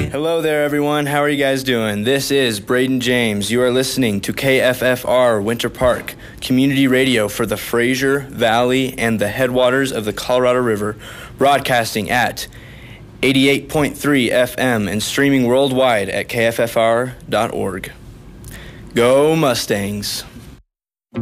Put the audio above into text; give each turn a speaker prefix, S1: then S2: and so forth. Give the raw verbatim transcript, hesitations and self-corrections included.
S1: Hello there, everyone. How are you guys doing? This is Braden James. You are listening to K F F R Winter Park, community radio for the Fraser Valley and the headwaters of the Colorado River, broadcasting at eighty-eight point three F M and streaming worldwide at K F F R dot org. Go Mustangs!